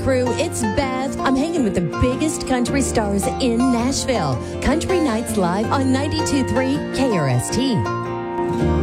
crew. It's Bev. I'm hanging with the biggest country stars in Nashville. Country Nights Live on 92.3 KRST.